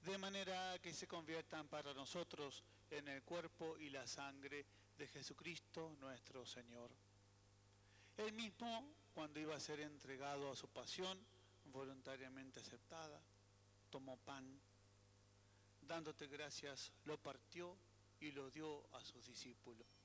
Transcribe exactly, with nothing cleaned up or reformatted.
de manera que se conviertan para nosotros en el cuerpo y la sangre de Jesucristo nuestro Señor. Él mismo, cuando iba a ser entregado a su pasión, voluntariamente aceptada, tomó pan, dándote gracias, lo partió y lo dio a sus discípulos.